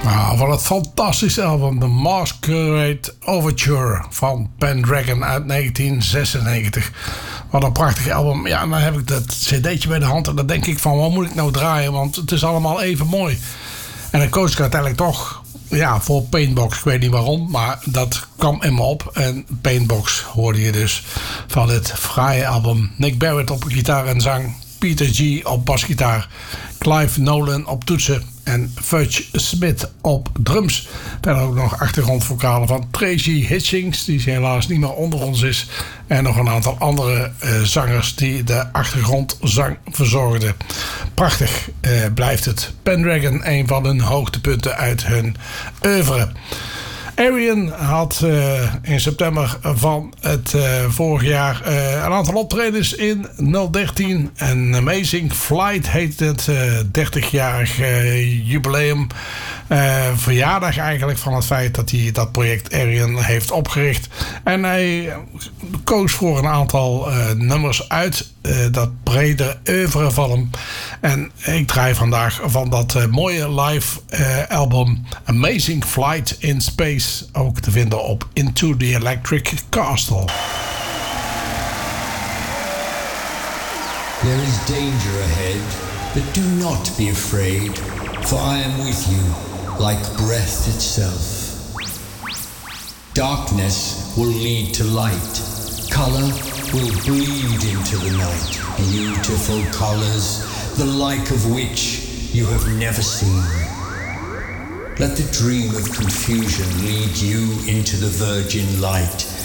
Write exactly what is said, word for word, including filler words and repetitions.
Nou, van het fantastische album The Masquerade Overture van Pendragon uit negentien zesennegentig. Wat een prachtig album. Ja, en dan heb ik dat cd'tje bij de hand en dan denk ik van, wat moet ik nou draaien? Want het is allemaal even mooi. En dan koos ik uiteindelijk toch ja, voor Paintbox. Ik weet niet waarom, maar dat kwam in me op. En Paintbox hoorde je dus van dit fraaie album. Nick Barrett op gitaar en zang. Peter G. op basgitaar. Clive Nolan op toetsen. En Fudge Smith op drums. Verder ook nog achtergrondvokalen van Tracy Hitchings, die helaas niet meer onder ons is. En nog een aantal andere uh, zangers die de achtergrondzang verzorgden. Prachtig uh, blijft het. Pendragon, een van hun hoogtepunten uit hun oeuvre. Arian had uh, in september van het uh, vorig jaar uh, een aantal optredens in nul dertien. Een Amazing Flight heet het uh, dertigjarig uh, jubileum. Uh, verjaardag eigenlijk van het feit dat hij dat project Arian heeft opgericht. En hij koos voor een aantal uh, nummers uit uh, dat brede oeuvre van hem. En ik draai vandaag van dat uh, mooie live uh, album Amazing Flight in Space. Ook te vinden op Into the Electric Castle. There is danger ahead, but do not be afraid, for I am with you, like breath itself. Darkness will lead to light. Color will bleed into the night. Beautiful colors, the like of which you have never seen. Let the dream of confusion lead you into the virgin light,